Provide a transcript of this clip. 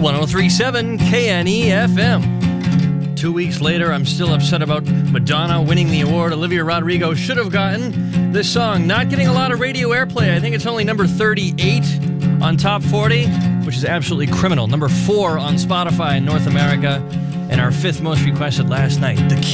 103.7 KNE-FM. 2 weeks later, I'm still upset about Madonna winning the award Olivia Rodrigo should have gotten. This song not getting a lot of radio airplay. I think it's only number 38 on Top 40, which is absolutely criminal. Number 4 on Spotify in North America, and our 5th most requested last night. The